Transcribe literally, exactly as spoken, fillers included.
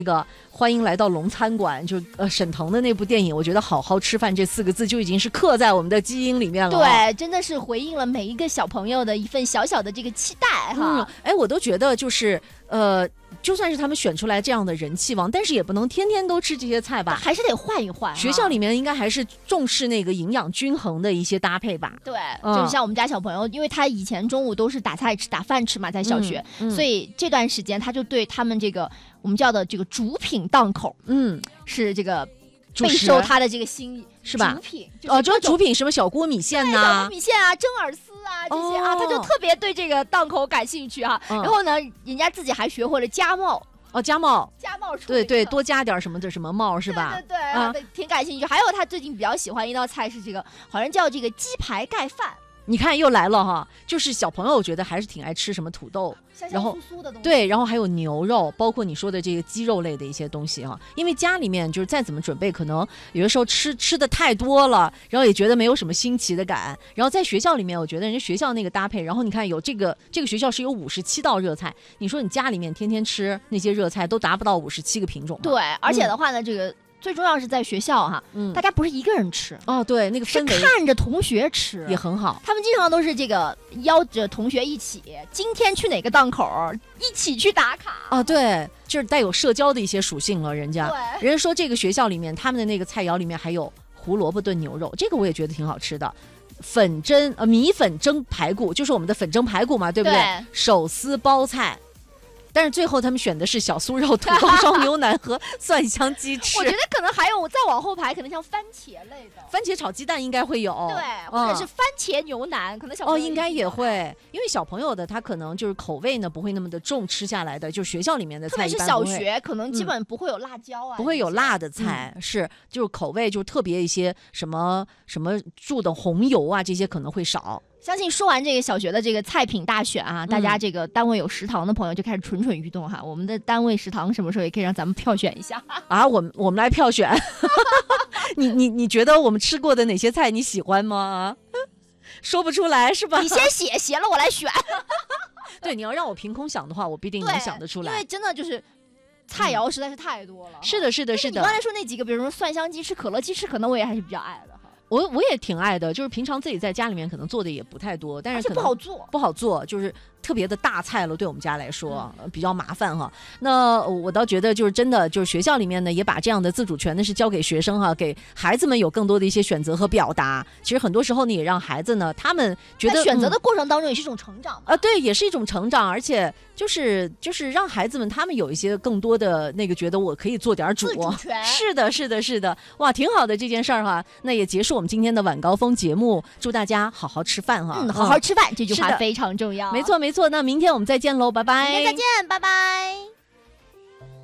这个欢迎来到龙餐馆，就呃沈腾的那部电影，我觉得好好吃饭这四个字就已经是刻在我们的基因里面了。 对，真的是回应了每一个小朋友的一份小小的这个期待哈。 哎、嗯，我都觉得就是呃。就算是他们选出来这样的人气王，但是也不能天天都吃这些菜吧， 还是得换一换、啊。 学校里面应该还是重视那个营养均衡的一些搭配吧。 对，嗯、就是像我们家小朋友，因为他以前中午都是打菜吃、打饭吃嘛，在小学、嗯嗯，所以这段时间他就对他们这个我们叫的这个主品档口，嗯，是这个备受他的这个心意， 是吧？ 主品哦，就是主品什么小锅米线呐、 啊，小锅米线啊，蒸饵丝。啊，这些啊、哦，他就特别对这个档口感兴趣哈、啊嗯。然后呢，人家自己还学会了加帽哦，加帽， 加帽对对，多加点什么的什么帽是吧？ 对对对，啊、挺感兴趣。还有他最近比较喜欢一道菜是这个，好像叫这个鸡排盖饭。 你看又来了哈，就是小朋友我觉得还是挺爱吃什么土豆， 香香酥酥的东西， 对，然后还有牛肉，包括你说的这个鸡肉类的一些东西哈。因为家里面就是再怎么准备，可能有的时候吃吃的太多了，然后也觉得没有什么新奇的感。然后在学校里面，我觉得人家学校那个搭配，然后你看有这个这个学校是有五十七道热菜，你说你家里面天天吃那些热菜都达不到五十七个品种。 对，而且的话呢，嗯、这个。最重要是在学校哈，嗯，大家不是一个人吃哦，对，那个氛围是看着同学吃也很好。 他们经常都是这个邀着同学一起，今天去哪个档口，一起去打卡啊，对，就是带有社交的一些属性了。人家， 对， 人家说这个学校里面他们的那个菜肴里面还有胡萝卜炖牛肉，这个我也觉得挺好吃的。粉蒸呃米粉蒸排骨，就是我们的粉蒸排骨嘛，对不对？ 对， 手撕包菜。但是最后他们选的是小酥肉、土豆烧牛腩和蒜香鸡翅。 我觉得可能还有再往后排，可能像番茄类的， 番茄炒鸡蛋应该会有， 对，或者是番茄牛腩，嗯、可能小朋友哦应该也会，因为小朋友的他可能就是口味呢不会那么的重，吃下来的就学校里面的菜一般不会， 特别是小学可能基本不会有辣椒啊， 嗯、不会有辣的菜，嗯、是就是口味就特别一些什么什么注的红油啊这些可能会少。 相信说完这个小学的这个菜品大选啊，嗯、大家这个单位有食堂的朋友就开始蠢蠢欲动哈。我们的单位食堂什么时候也可以让咱们票选一下啊？我们我们来票选。你你你觉得我们吃过的哪些菜你喜欢吗？说不出来是吧？ 你先写，写了我来选。 对，你要让我凭空想的话，我必定能想得出来。 因为真的就是菜肴实在是太多了。 嗯、是的，是的，是的。 你刚才说那几个，比如说蒜香鸡翅、可乐鸡翅，可能我也还是比较爱的。 我我也挺爱的，就是平常自己在家里面可能做的也不太多，但是可能不好做， 不好做，就是特别的大菜了，对我们家来说、嗯、比较麻烦哈。那我倒觉得就是真的，就是学校里面呢也把这样的自主权呢是交给学生哈，给孩子们有更多的一些选择和表达。其实很多时候呢也让孩子呢他们觉得在选择的过程当中也是一种成长啊、嗯呃，对，也是一种成长，而且就是就是让孩子们他们有一些更多的那个觉得我可以做点主， 自主权。 是的，是的，是的，哇，挺好的这件事儿哈。那也结束我们今天的晚高峰节目，祝大家好好吃饭哈， 嗯，好好吃饭、嗯、这句话非常重要。 没错没错，那明天我们再见喽，拜拜。 明天再见，拜拜。